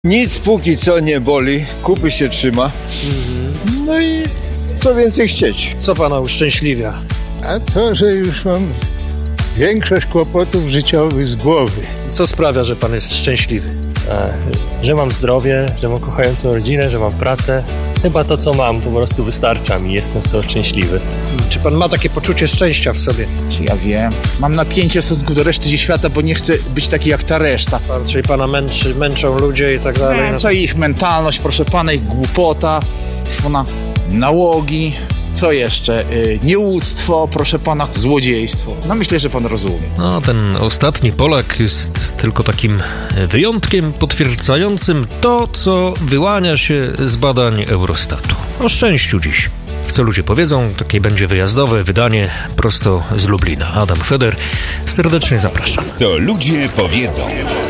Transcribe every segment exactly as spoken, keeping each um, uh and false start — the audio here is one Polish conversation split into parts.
Nic póki co nie boli, kupy się trzyma. No i co więcej chcieć. Co pana uszczęśliwia? A to, że już mam większość kłopotów życiowych z głowy. Co sprawia, że pan jest szczęśliwy? E, że mam zdrowie, że mam kochającą rodzinę, że mam pracę. Chyba to, co mam, po prostu wystarcza mi. Jestem z tego szczęśliwy. Czy pan ma takie poczucie szczęścia w sobie? Czy ja wiem. Mam napięcie w stosunku do reszty świata, bo nie chcę być taki jak ta reszta. Pan, czyli pana męczy, męczą ludzie i tak dalej? Męcza ich mentalność, proszę pana, ich głupota, proszę pana, nałogi. Co jeszcze? Yy, nieuctwo, proszę pana, złodziejstwo. No myślę, że pan rozumie. No, ten ostatni Polak jest tylko takim wyjątkiem potwierdzającym to, co wyłania się z badań Eurostatu. O szczęściu dziś. W Co ludzie powiedzą, takie będzie wyjazdowe wydanie prosto z Lublina. Adam Feder, serdecznie zapraszam. Co ludzie powiedzą.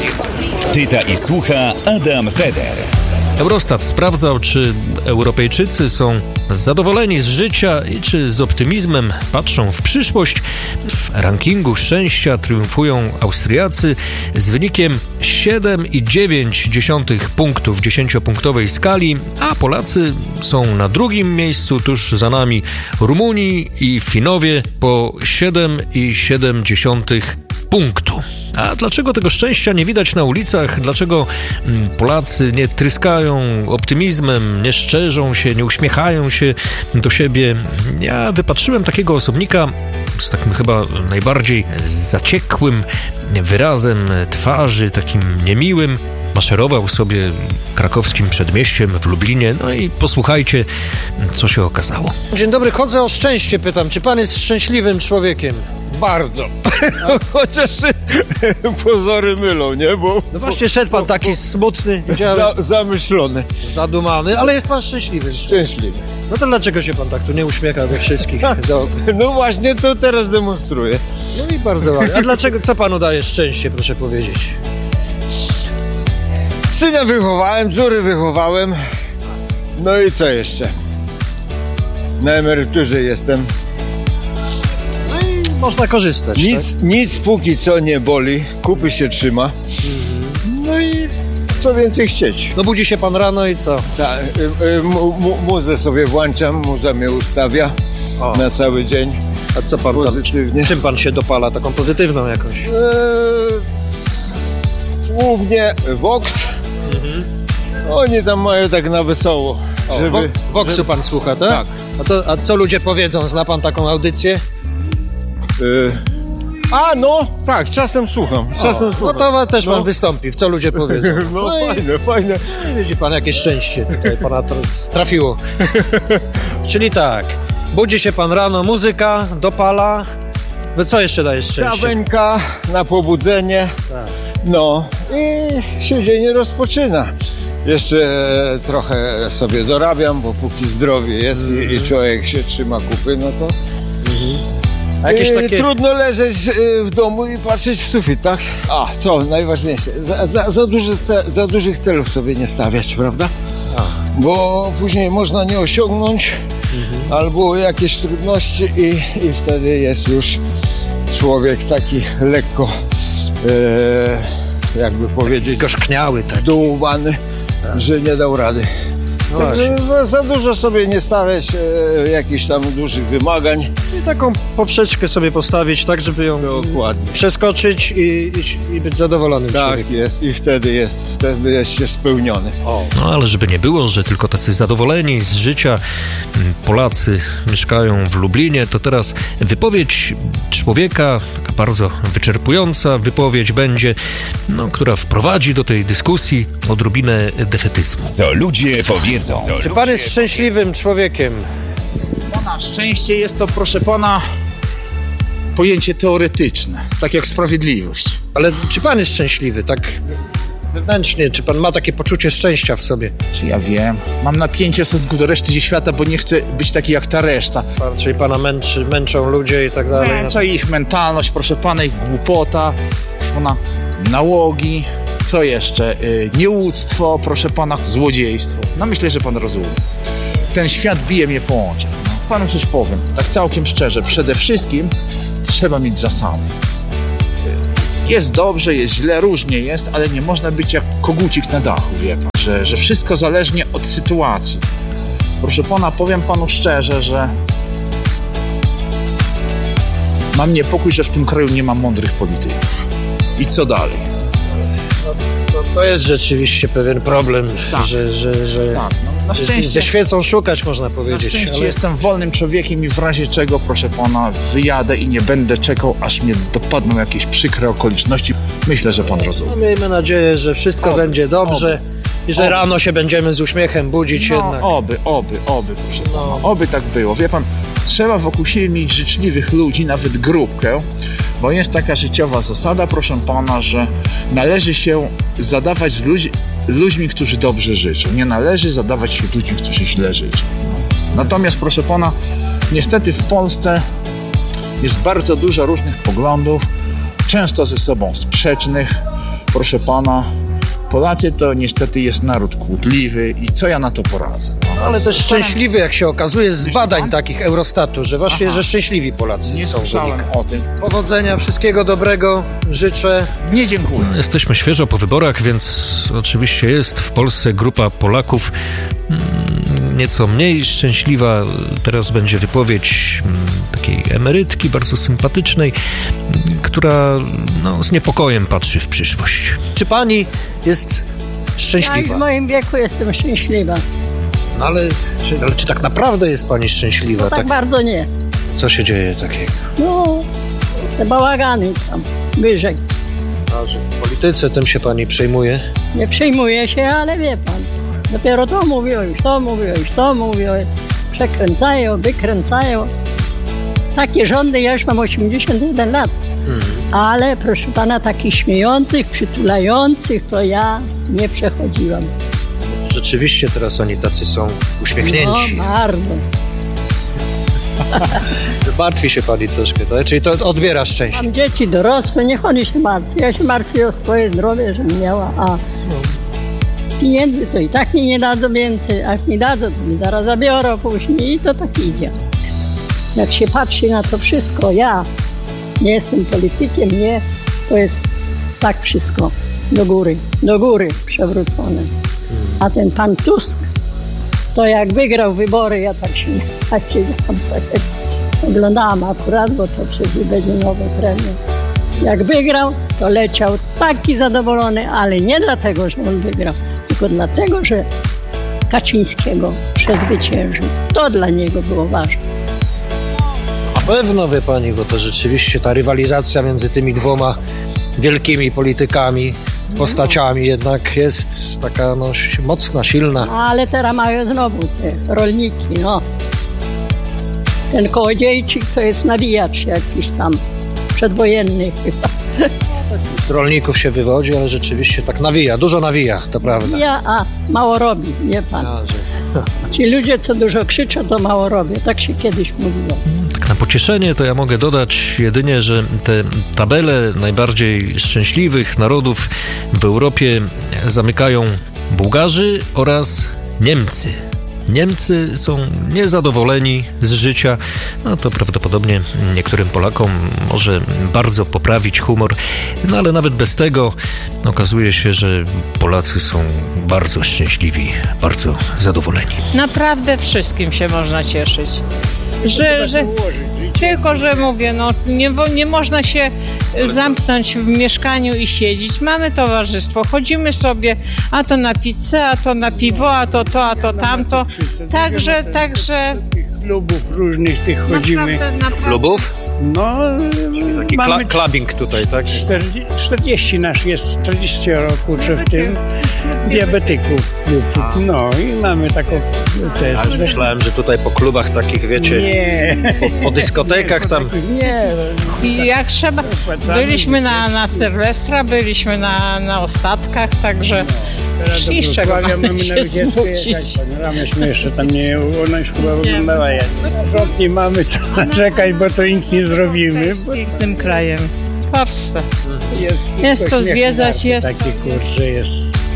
Pyta i słucha Adam Feder. Eurostat sprawdzał, czy Europejczycy są zadowoleni z życia i czy z optymizmem patrzą w przyszłość. W rankingu szczęścia triumfują Austriacy z wynikiem siedem i dziewięć dziesiątych punktów w dziesięciopunktowej skali, a Polacy są na drugim miejscu, tuż za nami Rumuni i Finowie po siedem i siedem dziesiątych punktu. A dlaczego tego szczęścia nie widać na ulicach? Dlaczego Polacy nie tryskają optymizmem, nie szczerzą się, nie uśmiechają się do siebie? Ja wypatrzyłem takiego osobnika z takim chyba najbardziej zaciekłym wyrazem twarzy, takim niemiłym. Maszerował sobie krakowskim przedmieściem w Lublinie. No i posłuchajcie, co się okazało. Dzień dobry, chodzę o szczęście, pytam. Czy pan jest szczęśliwym człowiekiem? Bardzo. Chociaż pozory mylą, nie? Bo, No właśnie szedł pan taki smutny, za, zamyślony. zadumany, ale jest pan szczęśliwy. Szczęśliwy. No to dlaczego się pan tak tu nie uśmiecha do wszystkich? Do... No właśnie, to teraz demonstruję. No i bardzo ładnie. A dlaczego, co panu daje szczęście, proszę powiedzieć? Syna wychowałem, córy wychowałem. No i co jeszcze? Na emeryturze jestem. No i można korzystać, Nic, tak? nic póki co nie boli, kupy się trzyma. No i co więcej chcieć. No budzi się pan rano i co? Tak, y, y, mu, mu, muzę sobie włączam, muza mnie ustawia O. na cały dzień. A co pan tam, Pozytywnie. czym pan się dopala? Taką pozytywną jakąś? Eee, głównie Vox. Mhm. Oni tam mają tak na wesoło. O, żeby, Vo- Voxu żeby- pan słucha, tak? Tak. A, to, a co ludzie powiedzą? Zna pan taką audycję? Eee, a no, tak, czasem słucham. Czasem O, słucham. no to też pan No. wystąpi, w co ludzie powiedzą. No, i- fajne, fajne. Widzi pan, jakie szczęście tutaj pana tra- trafiło. Czyli tak, budzi się pan rano, muzyka, dopala. No co jeszcze daje szczęście? Kawenka na pobudzenie. Tak. No i się dzień rozpoczyna. Jeszcze trochę sobie dorabiam, bo póki zdrowie jest Mhm. i, i człowiek się trzyma kupy, no to A jakieś I takie... trudno leżeć y, w domu i patrzeć w sufit, tak? A, co najważniejsze, za, za, za, duży ce, za dużych celów sobie nie stawiać, prawda? A. Bo później można nie osiągnąć Mhm. albo jakieś trudności i, i wtedy jest już człowiek taki lekko, e, jakby powiedzieć, Zgorzkniały tak. zdołowany, że nie dał rady. No Także za, za dużo sobie nie stawiać e, jakichś tam dużych wymagań. I taką poprzeczkę sobie postawić, tak żeby ją Dokładnie. przeskoczyć i, i, i być zadowolonym Tak człowiekiem. jest i wtedy jest, wtedy jest się spełniony. O. No ale żeby nie było, że tylko tacy zadowoleni z życia mm, Polacy mieszkają w Lublinie, to teraz wypowiedź człowieka, taka bardzo wyczerpująca wypowiedź będzie, no, która wprowadzi do tej dyskusji odrobinę defetyzmu. Co ludzie powiedzą. Czy pan jest szczęśliwym człowiekiem? Pana szczęście jest to, proszę pana, pojęcie teoretyczne, tak jak sprawiedliwość. Ale czy pan jest szczęśliwy, tak wewnętrznie? Czy pan ma takie poczucie szczęścia w sobie? Czy ja wiem. Mam napięcie w stosunku do reszty świata, bo nie chcę być taki jak ta reszta. Pan, czyli pana męczy, męczą ludzie i tak dalej? Męcza ich mentalność, proszę pana, ich głupota, proszę pana, nałogi. Co jeszcze? Yy, nieuctwo, proszę pana, złodziejstwo. No myślę, że pan rozumie. Ten świat bije mnie po oczach. No, panu coś powiem, tak całkiem szczerze. Przede wszystkim trzeba mieć zasady. Jest dobrze, jest źle, różnie jest, ale nie można być jak kogucik na dachu, wie pan, że, że wszystko zależnie od sytuacji. Proszę pana, powiem panu szczerze, że mam niepokój, że w tym kraju nie ma mądrych polityków. I co dalej? No, no, to jest rzeczywiście pewien problem, Tak. że, że, że Tak, no, na z- szczęście... ze świecą szukać, można Na powiedzieć. szczęście ale- jestem wolnym człowiekiem i w razie czego, proszę pana, wyjadę i nie będę czekał, aż mnie dopadną jakieś przykre okoliczności. Myślę, że pan rozumie. No, miejmy nadzieję, że wszystko Oby, będzie dobrze i że oby. rano się będziemy z uśmiechem budzić No, jednak. oby, oby, oby, proszę pana. No. Oby tak było. Wie pan, trzeba wokół siebie mieć życzliwych ludzi, nawet grupkę, bo jest taka życiowa zasada, proszę pana, że należy się zadawać z ludźmi, ludźmi, którzy dobrze życzą. Nie należy zadawać się ludźmi, którzy źle życzą. Natomiast, proszę pana, niestety w Polsce jest bardzo dużo różnych poglądów, często ze sobą sprzecznych. Proszę pana, Polacy to niestety jest naród kłótliwy i co ja na to poradzę? No, Ale też staram- szczęśliwy, jak się okazuje z Myśli badań pan? takich Eurostatu, że właśnie, Aha. że szczęśliwi Polacy Nie są. słyszałem wynik. o tym. Powodzenia, wszystkiego dobrego, życzę. Nie dziękuję. Jesteśmy świeżo po wyborach, więc oczywiście jest w Polsce grupa Polaków mm, nieco mniej szczęśliwa. Teraz będzie wypowiedź mm, takiej emerytki bardzo sympatycznej, mm, która no, z niepokojem patrzy w przyszłość. Czy pani jest Ja w szczęśliwa? moim wieku jestem szczęśliwa. No ale czy, ale czy tak naprawdę jest pani szczęśliwa? No tak Tak, bardzo nie. co się dzieje takiego? No, te bałagany tam, wyżej. A, że w polityce tym się pani przejmuje? Nie przejmuję się, ale wie pan. Dopiero to mówią, już to mówią, już to mówią. Przekręcają, wykręcają. Takie rządy, ja już mam osiemdziesiąt jeden lat. Ale proszę pana, takich śmiejących, przytulających, to ja nie przechodziłam. Rzeczywiście teraz oni tacy są uśmiechnięci. No, bardzo. Martwi się pani troszkę, tak? Czyli to odbiera szczęście. Mam dzieci dorosłe, niech oni się martwią. Ja się martwię o swoje zdrowie, żebym miała, a pieniędzy to i tak mi nie dadzą więcej, a jak mi dadzą, to mi zaraz zabiorą później i to tak idzie. Jak się patrzy na to wszystko, ja nie jestem politykiem, nie, to jest tak wszystko do góry, do góry przewrócone. A ten pan Tusk, to jak wygrał wybory, ja tak się tak siedziałam, tak oglądałam akurat, bo to przecież będzie nowy premier. Jak wygrał, to leciał taki zadowolony, ale nie dlatego, że on wygrał, tylko dlatego, że Kaczyńskiego przezwyciężył. To dla niego było ważne. Na pewno, wie pani, bo to rzeczywiście ta rywalizacja między tymi dwoma wielkimi politykami, postaciami jednak jest taka no, mocna, silna. Ale teraz mają znowu te rolniki, no. Ten kołodziejczyk to jest nawijacz jakiś tam, przedwojenny chyba. Z rolników się wywodzi, ale rzeczywiście tak nawija, dużo nawija, to prawda. Ja, a mało robi, wie pan. A, że- Ci ludzie, co dużo krzyczą, to mało robią. Tak się kiedyś mówiło. Tak na pocieszenie to ja mogę dodać jedynie, że te tabele najbardziej szczęśliwych narodów w Europie zamykają Bułgarzy oraz Niemcy. Niemcy są niezadowoleni z życia, no to prawdopodobnie niektórym Polakom może bardzo poprawić humor, no ale nawet bez tego okazuje się, że Polacy są bardzo szczęśliwi, bardzo zadowoleni. Naprawdę wszystkim się można cieszyć. Że, że, tylko, że mówię, no, nie, wo- nie można się zamknąć w mieszkaniu i siedzieć. Mamy towarzystwo, chodzimy sobie, a to na pizzę, a to na piwo, a to to, a to tamto. Także, także Klubów różnych tych chodzimy. naprawdę, naprawdę. Klubów? No, Taki mamy kla- clubbing tutaj, tak? czterdzieści, czterdzieści nasz jest, czterdzieści roku, czy w tym diabetyków klub. No i mamy taką też. Ale myślałem, że tutaj po klubach takich, wiecie, Nie. po, po dyskotekach tam. Nie. I jak trzeba, byliśmy na, na Sylwestra, byliśmy na, na ostatkach, także i z czego Wrocławia mamy mamy na się wycieczkę smucić. jechać. Panoramyśmy jeszcze tam nie, ona już chyba oglądała. Ja. Rząd nie mamy co narzekać, bo to nic nie zrobimy. Jest pięknym krajem. Polsce. Jest, Jest co śmiech zwiedzać, warte jest Takie co- kurcze jest.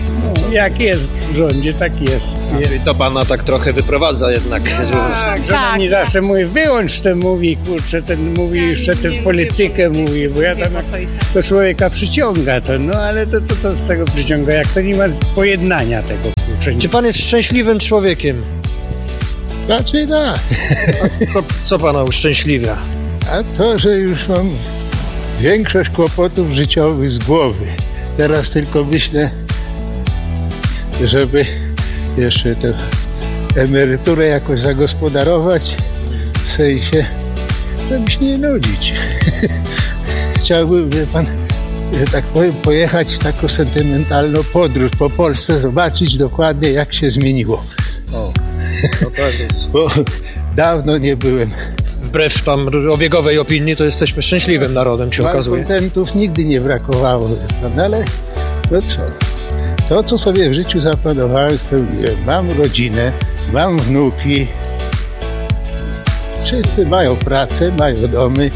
No, jak jest w rządzie, tak jest. Czyli to pana tak trochę wyprowadza jednak z Tak, żona mi zawsze mówi, wyłącz ten mówi, kurczę, ten mówi, jeszcze tę politykę mówi, bo ja tam jak to człowieka przyciąga to, no ale to co to, to z tego przyciąga, jak to nie ma pojednania tego, kurczę. Czy pan jest szczęśliwym człowiekiem? Raczej tak. A co, co pana uszczęśliwia? A to, że już mam większość kłopotów życiowych z głowy. Teraz tylko myślę, żeby jeszcze tę emeryturę jakoś zagospodarować, w sensie, żeby się nie nudzić. Chciałbym, wie pan, że tak powiem, pojechać w taką sentymentalną podróż po Polsce, zobaczyć dokładnie, jak się zmieniło. O, no tak. Bo dawno nie byłem. Wbrew tam obiegowej opinii, to jesteśmy szczęśliwym narodem, się okazuje. Malkontentów nigdy nie brakowało, wie pan, ale no co? To, co sobie w życiu zaplanowałem, spełniłem. Mam rodzinę, mam wnuki. Wszyscy mają pracę, mają domy.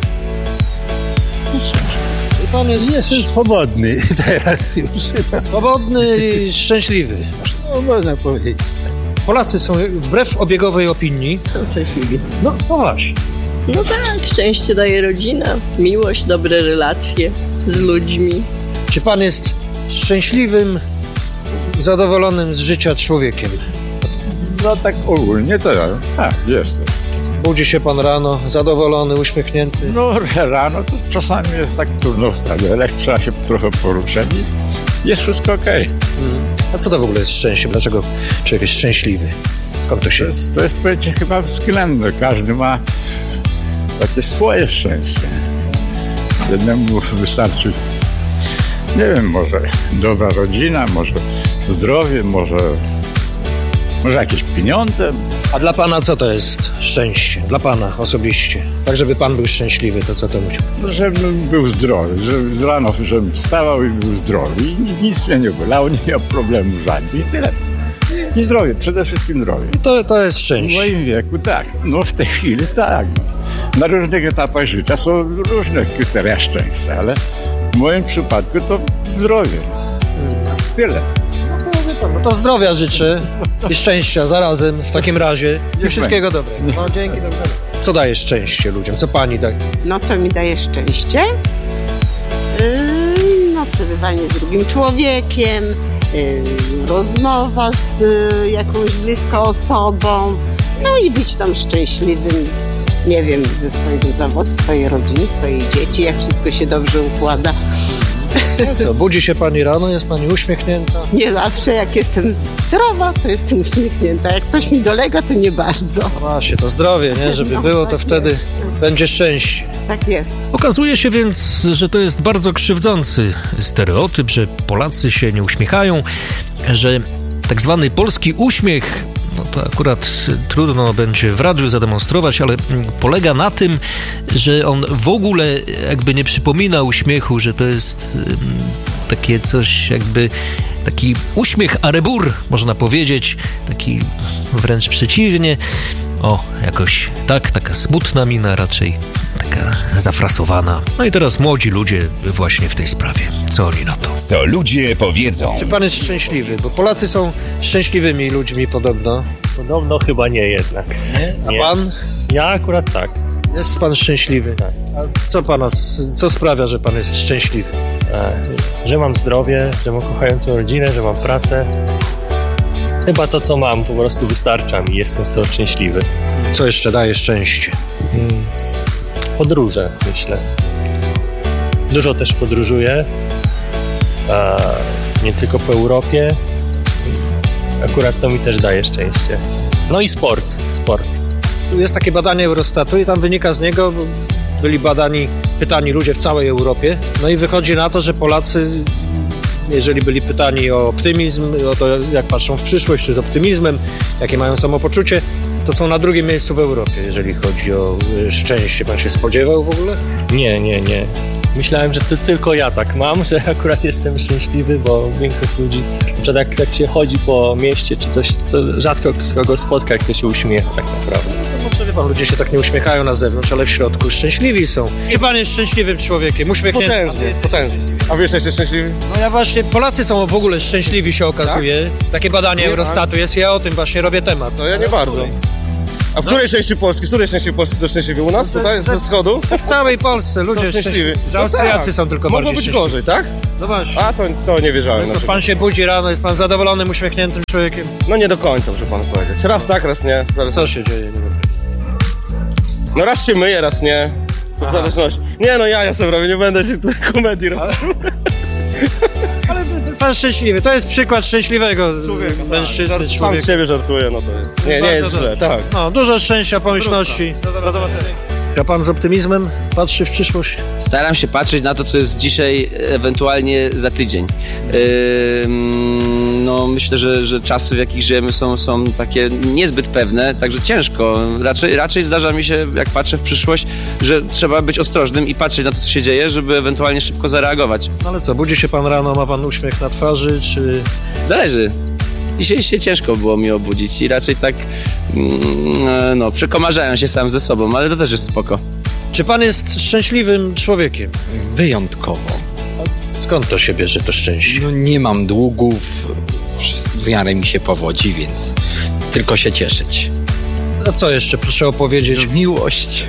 No co? Pan jest Jestem swobodny teraz już. swobodny i szczęśliwy. No, można powiedzieć. Polacy są wbrew obiegowej opinii. Są szczęśliwi. No, no właśnie. No tak, szczęście daje rodzina, miłość, dobre relacje z ludźmi. Czy pan jest szczęśliwym, zadowolonym z życia człowiekiem? No tak ogólnie to ja, tak, jestem. Budzi się pan rano, zadowolony, uśmiechnięty? No rano to czasami jest tak trudno wstać, ale trzeba się trochę poruszać i jest wszystko okej. Hmm. A co to w ogóle jest szczęście? Dlaczego człowiek jest szczęśliwy? Skąd to się... To jest, to jest pojęcie chyba względne. Każdy ma takie swoje szczęście. Jednemu wystarczy, nie wiem, może dobra rodzina, może zdrowie, może, może jakieś pieniądze. A dla pana co to jest szczęście? Dla pana osobiście. Tak, żeby pan był szczęśliwy, to co to musi? No, żebym był zdrowy, żeby z rano żebym wstawał i był zdrowy i nic mnie nie bolało, nie miał problemów żadnych i tyle. I zdrowie, przede wszystkim zdrowie. To, to jest szczęście. W moim wieku tak, no w tej chwili tak. Na różnych etapach życia są różne kryteria szczęścia, ale w moim przypadku to zdrowie. Tyle. No to, wie pan, no to zdrowia życzę i szczęścia zarazem w takim razie i wszystkiego dobrego. No dzięki, do widzenia. Co daje szczęście ludziom? Co pani daje? No co mi daje szczęście? Yy, no przebywanie z drugim człowiekiem, yy, rozmowa z yy, jakąś bliską osobą, no i być tam szczęśliwym, nie wiem, ze swojego zawodu, swojej rodziny, swojej dzieci, jak wszystko się dobrze układa. No co, budzi się pani rano, jest pani uśmiechnięta? Nie zawsze, jak jestem zdrowa, to jestem uśmiechnięta. Jak coś mi dolega, to nie bardzo. No właśnie, to zdrowie, nie? Żeby no, było, tak to wtedy jest. będzie szczęście. Tak jest. Okazuje się więc, że to jest bardzo krzywdzący stereotyp, że Polacy się nie uśmiechają, że tak zwany polski uśmiech, no to akurat trudno będzie w radiu zademonstrować, ale polega na tym, że on w ogóle jakby nie przypomina uśmiechu, że to jest takie coś jakby, taki uśmiech arebur, można powiedzieć, taki wręcz przeciwnie. O, jakoś tak, taka smutna mina raczej, taka zafrasowana. No i teraz młodzi ludzie właśnie w tej sprawie. Co oni na to? Co ludzie powiedzą? Czy pan jest szczęśliwy? Bo Polacy są szczęśliwymi ludźmi podobno. Podobno chyba nie jednak. Nie? A Nie. pan? Ja akurat tak. Jest pan szczęśliwy? Tak. A co pana, co sprawia, że pan jest szczęśliwy? E, że mam zdrowie, że mam kochającą rodzinę, że mam pracę. Chyba to, co mam, po prostu wystarcza mi. Jestem z tego szczęśliwy. Co jeszcze daje szczęście? Hmm. Podróże, myślę. Dużo też podróżuję. E, nie tylko po Europie. Akurat to mi też daje szczęście. No i sport. Sport. Jest takie badanie Eurostatu i tam wynika z niego, byli badani, pytani ludzie w całej Europie, no i wychodzi na to, że Polacy, jeżeli byli pytani o optymizm, o to jak patrzą w przyszłość, czy z optymizmem, jakie mają samopoczucie, to są na drugim miejscu w Europie, jeżeli chodzi o szczęście. Pan się spodziewał w ogóle? Nie, nie, nie. Myślałem, że to tylko ja tak mam, że akurat jestem szczęśliwy, bo większość ludzi, na przykład jak, jak się chodzi po mieście czy coś, to rzadko z kogo spotka, jak to się uśmiecha tak naprawdę. No, może Pan, ludzie się tak nie uśmiechają na zewnątrz, ale w środku szczęśliwi są. Czy pan jest szczęśliwym człowiekiem? Uśmiechniętym? Potężnie, potężnie. A wy jesteście szczęśliwi? No ja właśnie, Polacy są w ogóle szczęśliwi, się okazuje. Tak? Takie badanie nie, Eurostatu jest, ja o tym właśnie robię temat. To ja nie bardzo. A w której części Polski? Z której części Polski są szczęśliwi? U nas? Tutaj? Ze wschodu? W całej Polsce ludzie są szczęśliwi. Że Austriacy no tak. są tylko Mogło bardziej być szczęśliwi. gorzej, tak? No właśnie. A to, to nie wierzałem. No co, pan się budzi rano, jest pan zadowolonym, uśmiechniętym człowiekiem? No nie do końca, muszę panu powiedzieć. Raz tak, raz nie. Zaraz... Co się dzieje? Nie wiem. No raz się myję, raz nie. To w zależności. Nie no, ja, ja sobie robię, nie będę się tutaj komedii robił. Ale pan szczęśliwy, to jest przykład szczęśliwego człowieka, mężczyzny, tak. Sam człowieka. z siebie żartuję, no to jest. Nie, nie jest źle, tak. No, dużo szczęścia, pomyślności. Do zobaczenia. A pan z optymizmem patrzy w przyszłość? Staram się patrzeć na to, co jest dzisiaj, ewentualnie za tydzień. Yy, no, myślę, że, że czasy, w jakich żyjemy, są, są takie niezbyt pewne, także ciężko. Raczej, raczej zdarza mi się, jak patrzę w przyszłość, że trzeba być ostrożnym i patrzeć na to, co się dzieje, żeby ewentualnie szybko zareagować. No ale co, budzi się pan rano, ma pan uśmiech na twarzy, czy... Zależy. Dzisiaj się ciężko było mi obudzić i raczej tak no, przekomarzałem się sam ze sobą, ale to też jest spoko. Czy pan jest szczęśliwym człowiekiem? Wyjątkowo. A skąd to się bierze, to szczęście? No, nie mam długów, w miarę mi się powodzi, więc tylko się cieszyć. A co jeszcze, proszę opowiedzieć? Miłość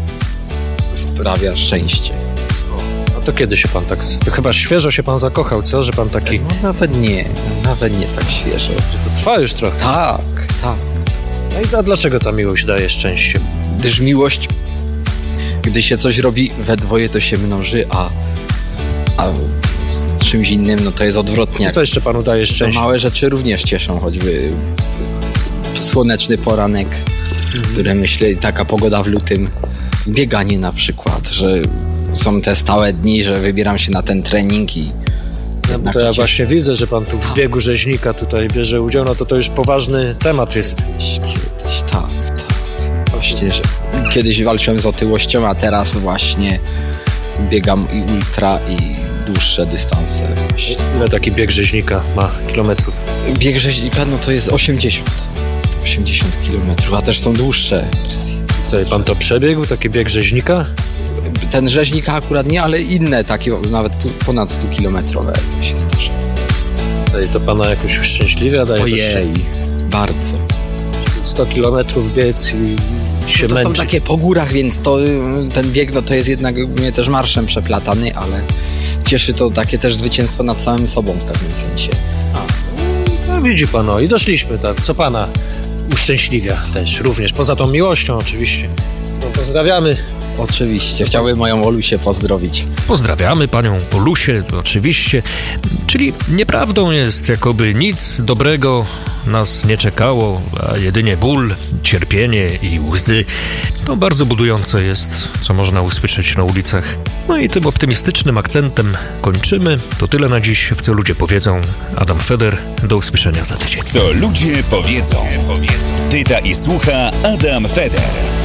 sprawia szczęście. To kiedy się pan tak... To chyba świeżo się pan zakochał, co? Że pan taki... No nawet nie, nawet nie tak świeżo. To trwa już trochę. Tak, tak. No i a dlaczego ta miłość daje szczęście? Gdyż miłość, gdy się coś robi we dwoje, to się mnoży, a, a z czymś innym, no to jest odwrotnie. I co jeszcze panu daje szczęście? To małe rzeczy również cieszą, choćby słoneczny poranek, mhm. które myślę, taka pogoda w lutym, bieganie na przykład, że są te stałe dni, że wybieram się na ten trening i... No, to ja właśnie widzę, że pan tu w biegu rzeźnika tutaj bierze udział, no to to już poważny temat jest. Kiedyś, kiedyś, tak, tak. Właśnie, że kiedyś walczyłem z otyłością, a teraz właśnie biegam i ultra i dłuższe dystanse właśnie. Ile taki bieg rzeźnika ma kilometrów? Bieg rzeźnika, no to jest osiemdziesiąt. osiemdziesiąt kilometrów, a też są dłuższe wersje. Co, i pan to przebiegł, taki bieg rzeźnika? Ten rzeźnika akurat nie, ale inne takie, nawet ponad sto kilometrowe się zdarza. Co, i to pana jakoś uszczęśliwia? Daje Ojej, bardzo. sto kilometrów biec i się no to męczy. Są takie po górach, więc to, ten bieg no to jest jednak mnie też marszem przeplatany, ale cieszy to takie też zwycięstwo nad samym sobą w pewnym sensie. A, no widzi pan, no i doszliśmy tam. Co pana uszczęśliwia też również, poza tą miłością oczywiście. No, pozdrawiamy. Oczywiście, chciałbym moją Olusię pozdrowić. Pozdrawiamy panią Olusię, oczywiście. Czyli nieprawdą jest, jakoby nic dobrego nas nie czekało, a jedynie ból, cierpienie i łzy. To bardzo budujące jest, co można usłyszeć na ulicach. No i tym optymistycznym akcentem kończymy. To tyle na dziś, w Co Ludzie Powiedzą. Adam Feder, do usłyszenia za tydzień. Co ludzie powiedzą. Tyta i słucha Adam Feder.